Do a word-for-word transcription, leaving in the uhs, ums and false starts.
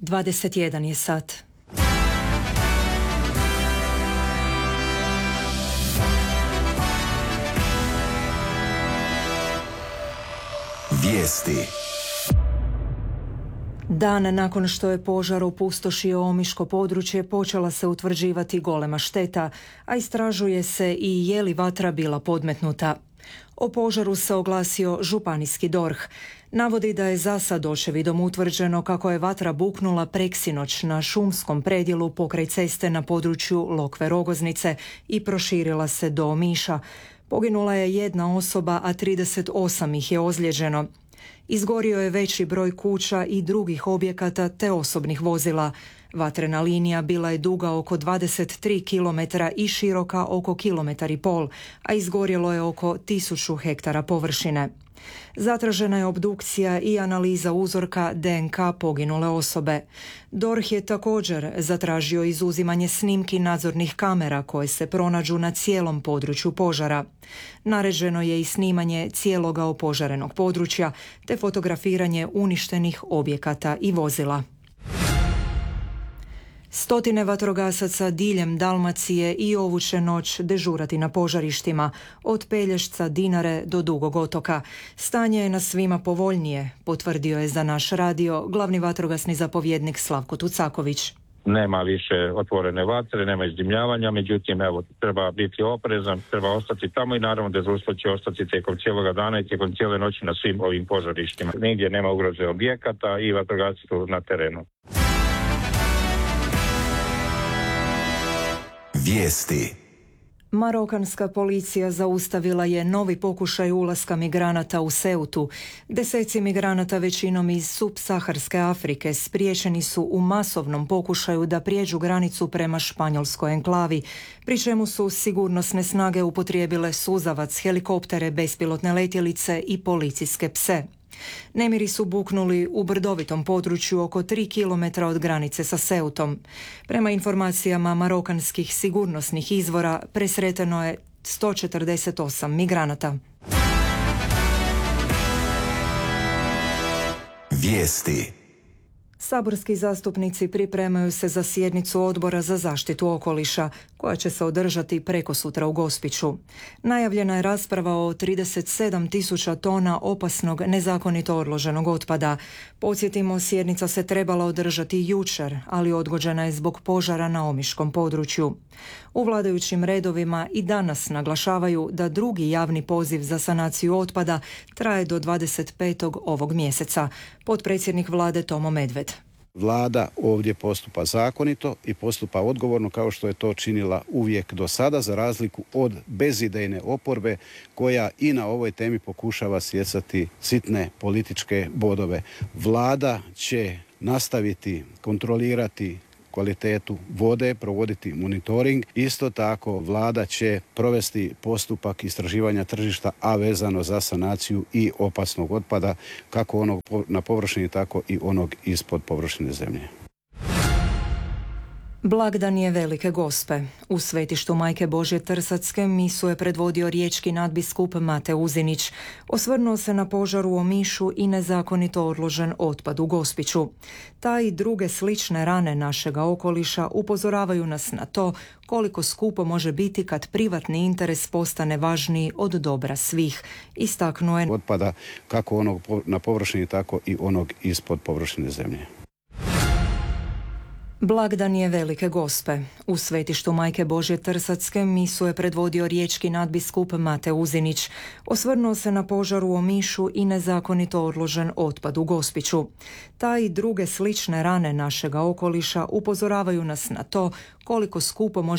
dvadeset jedan je sat. Vijesti. Dan nakon što je požar opustošio omiško područje, počela se utvrđivati golema šteta, a istražuje se i je li vatra bila podmetnuta. O požaru se oglasio županijski D O R H. Navodi da je zasad očevidom utvrđeno kako je vatra buknula preksinoć na šumskom predjelu pokraj ceste na području Lokve Rogoznice i proširila se do Omiša. Poginula je jedna osoba, a trideset osam ih je ozlijeđeno. Izgorio je veći broj kuća i drugih objekata te osobnih vozila. Vatrena linija bila je duga oko dvadeset tri kilometra i široka oko kilometar i pol, a izgorjelo je oko tisuću hektara površine. Zatražena je obdukcija i analiza uzorka D N K poginule osobe. D O R H je također zatražio izuzimanje snimki nadzornih kamera koje se pronađu na cijelom području požara. Naređeno je i snimanje cijeloga opožarenog područja te fotografiranje uništenih objekata i vozila. Stotine vatrogasaca diljem Dalmacije i ovu će noć dežurati na požarištima, od Pelješca, Dinare do Dugog otoka. Stanje je na svima povoljnije, potvrdio je za naš radio glavni vatrogasni zapovjednik Slavko Tucaković. Nema više otvorene vatre, nema izdimljavanja, međutim, evo, treba biti oprezan, treba ostati tamo i naravno dežurstvo će ostati tijekom cijeloga dana i tijekom cijele noći na svim ovim požarištima. Nigdje nema ugroze objekata i vatrogasci su na terenu. Vijesti. Marokanska policija zaustavila je novi pokušaj ulaska migranata u Ceutu. Deseci migranata, većinom iz subsaharske Afrike, spriječeni su u masovnom pokušaju da prijeđu granicu prema španjolskoj enklavi, pri čemu su sigurnosne snage upotrijebile suzavac, helikoptere, bespilotne letjelice i policijske pse. Nemiri su buknuli u brdovitom području oko tri kilometra od granice sa Ceutom. Prema informacijama marokanskih sigurnosnih izvora, presreteno je sto četrdeset osam migranata. Vijesti. Saborski zastupnici pripremaju se za sjednicu Odbora za zaštitu okoliša, koja će se održati prekosutra u Gospiću. Najavljena je rasprava o trideset sedam tisuća tona opasnog nezakonito odloženog otpada. Podsjetimo, sjednica se trebala održati jučer, ali odgođena je zbog požara na omiškom području. U vladajućim redovima i danas naglašavaju da drugi javni poziv za sanaciju otpada traje do dvadeset petog ovog mjeseca. Potpredsjednik vlade Tomo Medved. Vlada ovdje postupa zakonito i postupa odgovorno kao što je to činila uvijek do sada, za razliku od bezidejne oporbe koja i na ovoj temi pokušava stjecati sitne političke bodove. Vlada će nastaviti kontrolirati kvalitetu vode, provoditi monitoring. Isto tako vlada će provesti postupak istraživanja tržišta, a vezano za sanaciju i opasnog otpada, kako onog na površini, tako i onog ispod površine zemlje. Blagdan je Velike Gospe. U svetištu Majke Božje Trsatske misu je predvodio riječki nadbiskup Mate Uzinić. Osvrnuo se na požar u Omišu i nezakonito odložen otpad u Gospiću. Ta i druge slične rane našega okoliša upozoravaju nas na to koliko skupo može biti kad privatni interes postane važniji od dobra svih, istaknuo je. Otpada kako onog na površini, tako i onog ispod površine zemlje. Blagdan je Velike Gospe. U svetištu Majke Božje Trsatske misu je predvodio riječki nadbiskup Mate Uzinić. Osvrnuo se na požar u Omišu i nezakonito odložen otpad u Gospiću. Ta i druge slične rane našega okoliša upozoravaju nas na to koliko skupo može